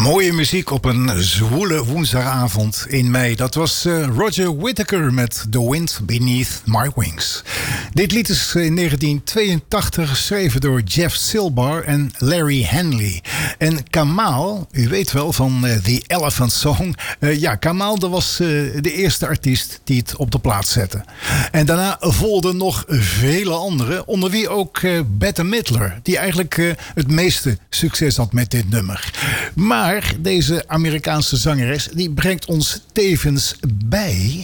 Mooie muziek op een zwoele woensdagavond in mei. Dat was Roger Whittaker met The Wind Beneath My Wings. Dit lied is in 1982 geschreven door Jeff Silbar en Larry Henley. En Kamal, u weet wel van The Elephant Song. Kamal, dat was de eerste artiest die het op de plaats zette. En daarna volgden nog vele anderen, onder wie ook Bette Midler, die eigenlijk het meeste succes had met dit nummer. Maar deze Amerikaanse zangeres die brengt ons tevens bij